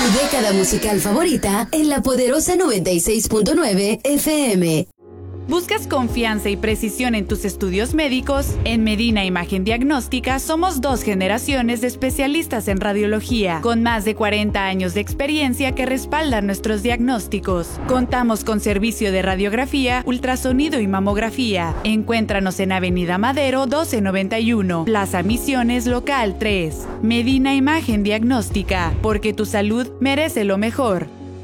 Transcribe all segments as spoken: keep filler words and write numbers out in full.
Tu década musical favorita en La Poderosa noventa y seis punto nueve F M. ¿Buscas confianza y precisión en tus estudios médicos? En Medina Imagen Diagnóstica somos dos generaciones de especialistas en radiología, con más de cuarenta años de experiencia que respaldan nuestros diagnósticos. Contamos con servicio de radiografía, ultrasonido y mamografía. Encuéntranos en Avenida Madero doce noventa y uno, Plaza Misiones Local tres. Medina Imagen Diagnóstica, porque tu salud merece lo mejor.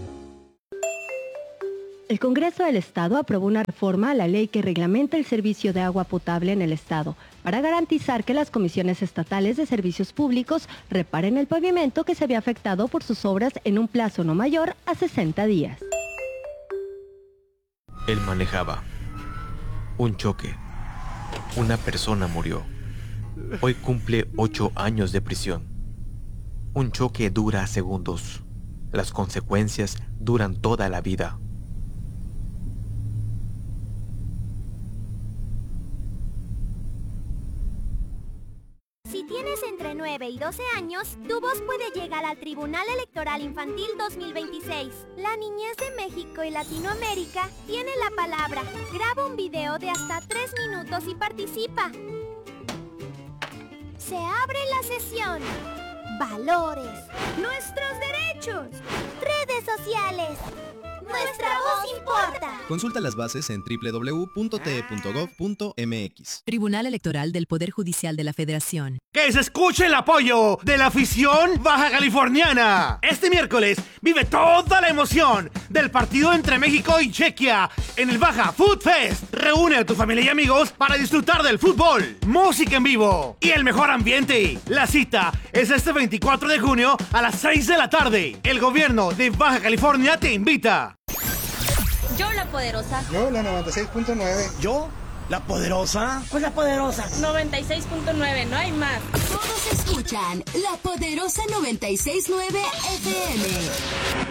El Congreso del Estado aprobó una reforma a la ley que reglamenta el servicio de agua potable en el Estado para garantizar que las comisiones estatales de servicios públicos reparen el pavimento que se había afectado por sus obras en un plazo no mayor a sesenta días. Él manejaba. Un choque. Una persona murió. Hoy cumple ocho años de prisión. Un choque dura segundos. Las consecuencias duran toda la vida. Si tienes entre nueve y doce años, tu voz puede llegar al Tribunal Electoral Infantil dos mil veintiséis. La niñez de México y Latinoamérica tiene la palabra. Graba un video de hasta tres minutos y participa. Se abre la sesión. Valores. Nuestros derechos. Redes sociales. Nuestra voz importa. Consulta las bases en doble u doble u doble u punto t e punto gov punto m x. Tribunal Electoral del Poder Judicial de la Federación. ¡Que se escuche el apoyo de la afición baja californiana! Este miércoles vive toda la emoción del partido entre México y Chequia en el Baja Food Fest. Reúne a tu familia y amigos para disfrutar del fútbol, música en vivo y el mejor ambiente. La cita es este veinticuatro de junio a las seis de la tarde. El gobierno de Baja California te invita. Yo, la poderosa. Yo, la noventa y seis punto nueve. Yo, la poderosa. Pues la poderosa. noventa y seis punto nueve, no hay más. Todos escuchan La Poderosa noventa y seis punto nueve F M.